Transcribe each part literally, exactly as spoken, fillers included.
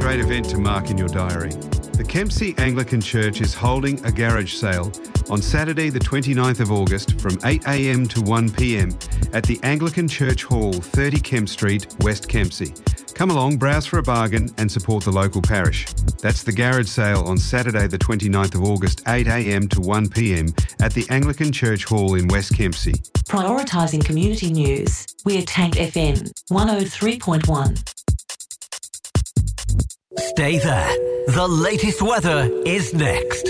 great event to mark in your diary. The Kempsey Anglican Church is holding a garage sale on Saturday the twenty-ninth of August from eight a m to one p m at the Anglican Church Hall, thirty Kemp Street, West Kempsey. Come along, browse for a bargain and support the local parish. That's the garage sale on Saturday the twenty-ninth of August, eight a m to one p m at the Anglican Church Hall in West Kempsey. Prioritising community news. We're Tank F M one oh three point one. Stay there. The latest weather is next.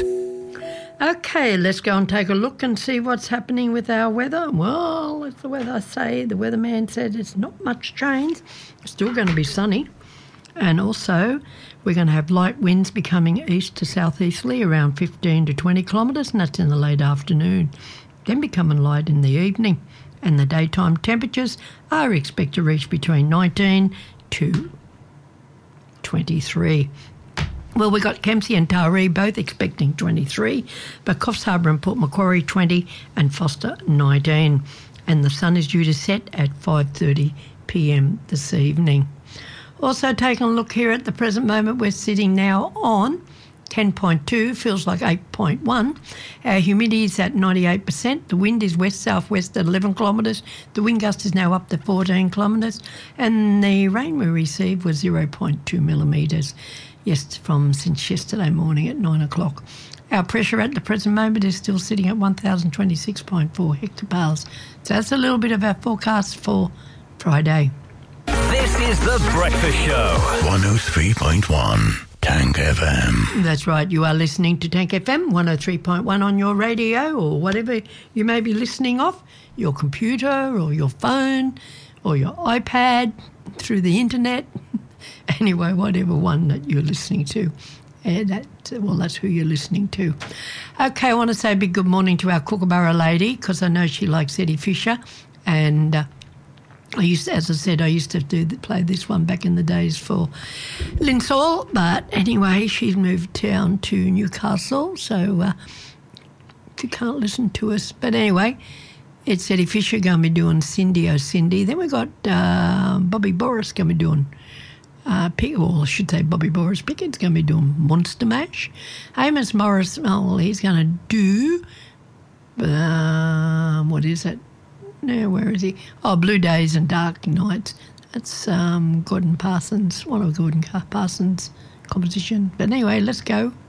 Okay, let's go and take a look and see what's happening with our weather. Well, as the weather say, the weatherman said it's not much change. It's still going to be sunny. And also, we're going to have light winds becoming east to southeasterly around fifteen to twenty kilometres, and that's in the late afternoon. Then becoming light in the evening. And the daytime temperatures are expected to reach between nineteen to twenty-three. Well, we've got Kempsey and Taree both expecting twenty-three, but Coffs Harbour and Port Macquarie twenty and Foster nineteen. And the sun is due to set at five thirty p m this evening. Also taking a look here at the present moment, we're sitting now on ten point two, feels like eight point one. Our humidity is at ninety-eight percent. The wind is west-southwest at eleven kilometres. The wind gust is now up to fourteen kilometres. And the rain we received was zero point two millimetres. Yes, from since yesterday morning at nine o'clock. Our pressure at the present moment is still sitting at one thousand twenty-six point four hectopascals. So that's a little bit of our forecast for Friday. This is The Breakfast Show. one oh three point one. Tank F M. That's right, you are listening to Tank F M one oh three point one on your radio or whatever you may be listening off, your computer or your phone or your iPad, through the internet. Anyway, whatever one that you're listening to. Uh, that, well, that's who you're listening to. Okay, I want to say a big good morning to our Kookaburra lady because I know she likes Eddie Fisher. And uh, I used to, as I said, I used to do the, play this one back in the days for Linsall. But anyway, she's moved down to Newcastle, so uh, she can't listen to us. But anyway, it's Eddie Fisher going to be doing Cindy Oh Cindy. Then we've got uh, Bobby Boris going to be doing Uh, Pick, well, I should say Bobby Boris Pickett's going to be doing Monster Mash. Amos Morris, oh, well, he's going to do, um, what is it? No, where is he? Oh, Blue Days and Dark Nights. That's um, Gordon Parsons, one of Gordon Parsons' composition. But anyway, let's go.